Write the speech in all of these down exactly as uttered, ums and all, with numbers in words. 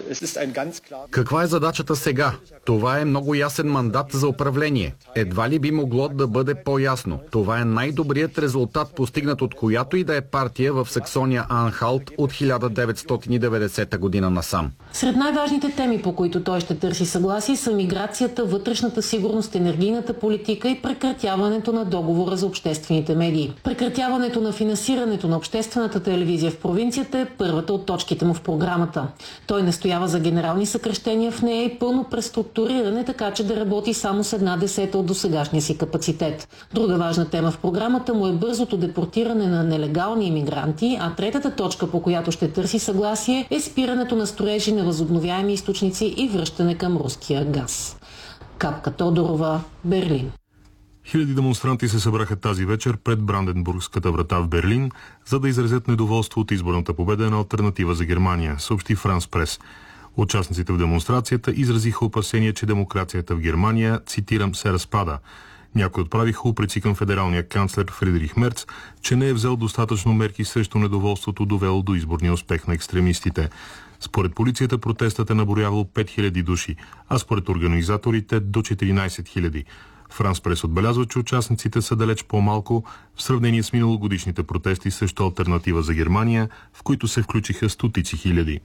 Каква е задачата сега? Това е много ясен мандат за управление. Едва ли би могло да бъде по-ясно. Това е най-добрият резултат, постигнат от която и да е партия в Саксония Анхалт от хиляда деветстотин и деветдесета година насам. Сред най-важните теми, по които той ще търси съгласие, са миграцията, вътрешната сигурност, енергийната политика и прекратяването на договора за обществените медии. Прекратяването на финансирането на обществената телевизия в провинцията е първата от точките му в програмата. Той настоява за генерални съкращения в нея и пълно преструктуриране, така че да работи само с една десета от досегашния си капацитет. Друга важна тема в програмата му е бързото депортиране на нелегални имигранти, а третата точка, по която ще търси съгласие, е спирането на строежи на възобновяеми източници и връщане към руския газ. Капка Тодорова, Берлин. Хиляди демонстранти се събраха тази вечер пред Бранденбургската врата в Берлин, за да изразят недоволство от изборната победа на Алтернатива за Германия, съобщи Франс Прес. Участниците в демонстрацията изразиха опасение, че демокрацията в Германия, цитирам, се разпада. Някои отправиха упреци към федералния канцлер Фридрих Мерц, че не е взел достатъчно мерки срещу недоволството, довело до изборния успех на екстремистите. Според полицията протестът е наброявал пет хиляди души, а според организаторите до четиринайсет хиляди. Франс Прес отбелязва, че участниците са далеч по-малко в сравнение с миналогодишните протести срещу Алтернатива за Германия, в които се включиха стотици хиляди.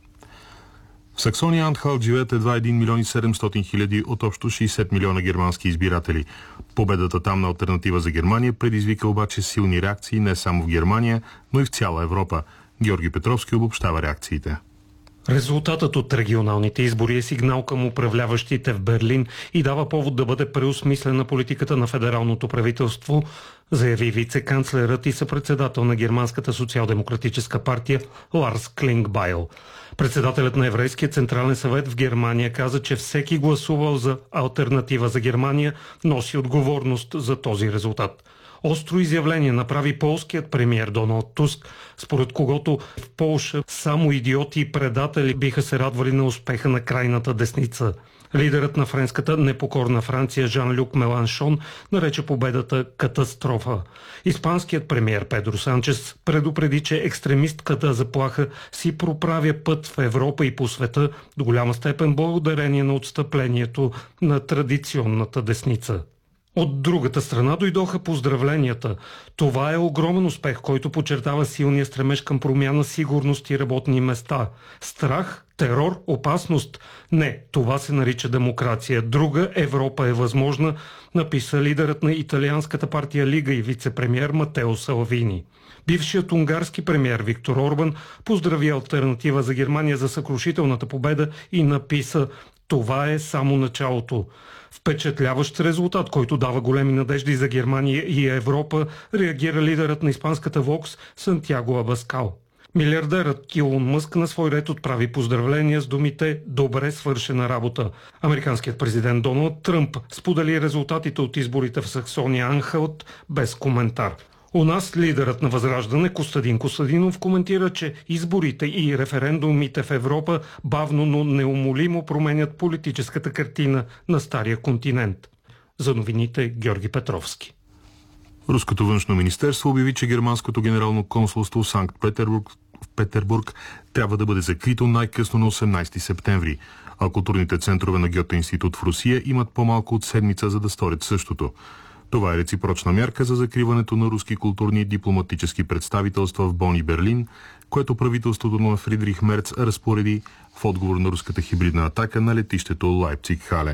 В Саксония Анхалт живеят едва един милион и седемстотин хиляди от общо шейсет милиона германски избиратели. Победата там на Алтернатива за Германия предизвика обаче силни реакции не само в Германия, но и в цяла Европа. Георги Петровски обобщава реакциите. Резултатът от регионалните избори е сигнал към управляващите в Берлин и дава повод да бъде преосмислена политиката на федералното правителство, заяви вице-канцлерът и съпредседател на Германската социал-демократическа партия Ларс Клингбайл. Председателят на Еврейския централен съвет в Германия каза, че всеки гласувал за Алтернатива за Германия носи отговорност за този резултат. Остро изявление направи полският премиер Доналд Туск, според когото в Полша само идиоти и предатели биха се радвали на успеха на крайната десница. Лидерът на френската непокорна Франция Жан-Люк Меланшон нарече победата катастрофа. Испанският премиер Педро Санчес предупреди, че екстремистката заплаха си проправя път в Европа и по света до голяма степен благодарение на отстъплението на традиционната десница. От другата страна дойдоха поздравленията. Това е огромен успех, който подчертава силния стремеж към промяна, сигурност и работни места. Страх, терор, опасност? Не, това се нарича демокрация. Друга Европа е възможна, написа лидерът на италианската партия Лига и вице-премиер Матео Салвини. Бившият унгарски премиер Виктор Орбан поздрави Алтернатива за Германия за съкрушителната победа и написа: "Това е само началото." Впечатляващ резултат, който дава големи надежди за Германия и Европа, реагира лидерът на испанската Вокс Сантьяго Абаскал. Милиардерът Илон Мъск на свой ред отправи поздравления с думите "добре свършена работа". Американският президент Доналд Тръмп сподели резултатите от изборите в Саксония Анхалт без коментар. У нас лидерът на Възраждане Костадин Костадинов коментира, че изборите и референдумите в Европа бавно, но неумолимо променят политическата картина на стария континент. За новините Георги Петровски. Руското външно министерство обяви, че германското генерално консулство в Санкт-Петербург в Петербург трябва да бъде закрито най-късно на осемнайсети септември, а културните центрове на Гьоте институт в Русия имат по-малко от седмица, за да сторят същото. Това е реципрочна мярка за закриването на руски културни и дипломатически представителства в Бон и Берлин, което правителството на Фридрих Мерц разпореди в отговор на руската хибридна атака на летището Лайпциг-Хале.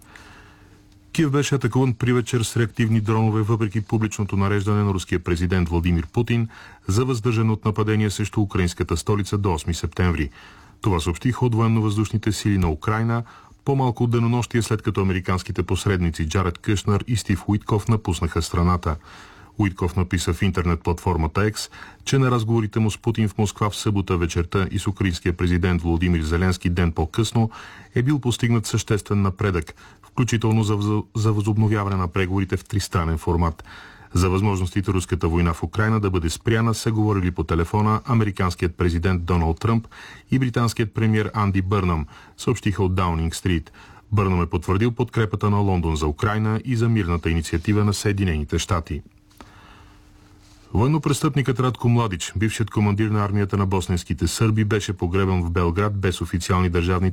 Киев беше атакуван при вечер с реактивни дронове, въпреки публичното нареждане на руския президент Владимир Путин за въздържане от нападение срещу украинската столица до осми септември. Това съобщиха от военно-въздушните сили на Украйна по-малко от денонощие, след като американските посредници Джаред Кушнер и Стив Уитков напуснаха страната. Уитков написа в интернет платформата X, че на разговорите му с Путин в Москва в събота вечерта и с украинския президент Володимир Зеленски ден по-късно е бил постигнат съществен напредък, включително за, за възобновяване на преговорите в тристранен формат. За възможностите руската война в Украйна да бъде спряна се говорили по телефона американският президент Доналд Тръмп и британският премиер Анди Бърнъм, съобщиха от Даунинг Стрит. Бърнъм е потвърдил подкрепата на Лондон за Украйна и за мирната инициатива на Съединените щати. Военнопрестъпникът Радко Младич, бившият командир на армията на босненските сърби, беше погребан в Белград без официални държавни